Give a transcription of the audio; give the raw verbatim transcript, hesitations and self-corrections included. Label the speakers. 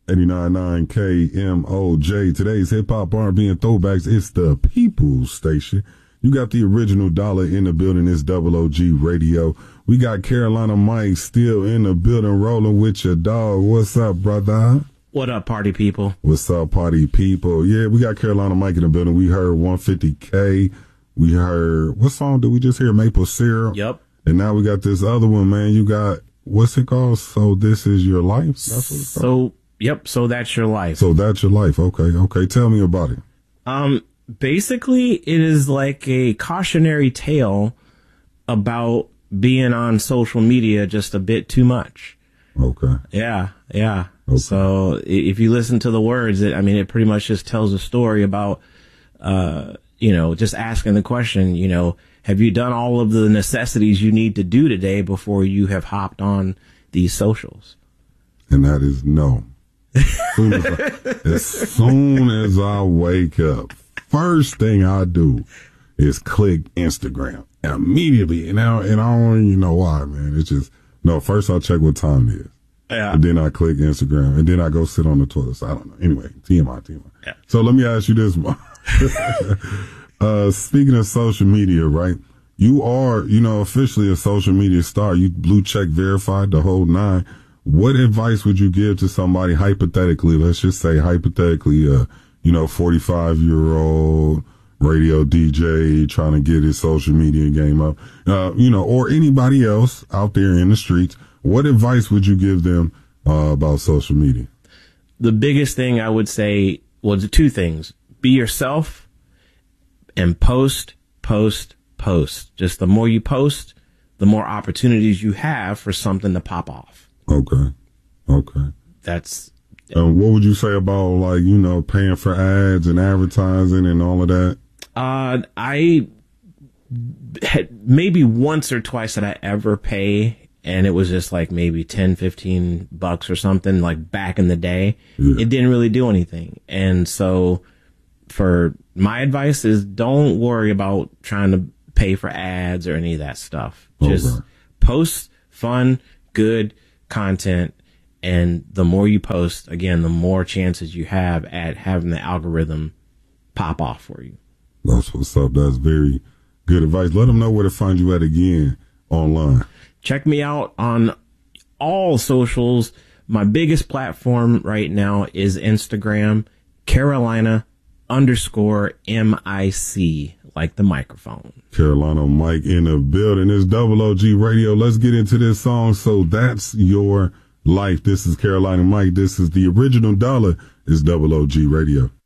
Speaker 1: eighty-nine point nine K M O J. Today's hip hop, R and B, and throwbacks. It's the People's Station. You got the original dollar in the building. It's Double O G Radio. We got Carolina Mike still in the building, rolling with your dog. What's up, brother?
Speaker 2: What up, party people?
Speaker 1: What's up, party people? Yeah, we got Carolina Mike in the building. We heard one fifty K. We heard, what song did we just hear? Maple Syrup.
Speaker 2: Yep.
Speaker 1: And now we got this other one, man. You got, what's it called? So This Is Your Life? That's what it's called.
Speaker 2: So, yep. So That's Your Life.
Speaker 1: So That's Your Life. Okay. Okay. Tell me about it.
Speaker 2: Um, basically, it is like a cautionary tale about being on social media just a bit too much.
Speaker 1: Okay.
Speaker 2: Yeah. Yeah.
Speaker 1: Okay.
Speaker 2: So if you listen to the words, it, I mean, it pretty much just tells a story about, uh, you know, just asking the question, you know, have you done all of the necessities you need to do today before you have hopped on these socials?
Speaker 1: And that is no. As soon as I, as soon as I wake up, first thing I do is click Instagram. And immediately, and I, and I don't even know why, man. It's just, no, first I check what time it is.
Speaker 2: Yeah.
Speaker 1: And then I click Instagram, and then I go sit on the toilet. So I don't know. Anyway, T M I, T M I.
Speaker 2: Yeah.
Speaker 1: So let me ask you this. uh, speaking of social media, right? You are, you know, officially a social media star. You blue check verified, the whole nine. What advice would you give to somebody hypothetically, let's just say hypothetically, uh, you know, forty-five year old radio D J trying to get his social media game up, uh, you know, or anybody else out there in the streets? What advice would you give them uh, about social media?
Speaker 2: The biggest thing I would say was two things. Be yourself and post, post, post. Just the more you post, the more opportunities you have for something to pop off.
Speaker 1: Okay. Okay.
Speaker 2: That's...
Speaker 1: Um, what would you say about, like, you know, paying for ads and advertising and all of that?
Speaker 2: Uh, I had maybe once or twice that I ever pay, and it was just like maybe ten, fifteen bucks or something, like back in the day. Yeah. It didn't really do anything. And so for my advice is don't worry about trying to pay for ads or any of that stuff. Just okay. Post fun, good content. And the more you post, again, the more chances you have at having the algorithm pop off for you.
Speaker 1: That's what's up. That's very good advice. Let them know where to find you at again online.
Speaker 2: Check me out on all socials. My biggest platform right now is Instagram, Carolina underscore M I C, like the microphone. Carolina
Speaker 1: Mike in the building. It's Double O G Radio. Let's get into this song. So That's Your Life. This is Carolina Mike. This is the original dollar. It's Double O G Radio.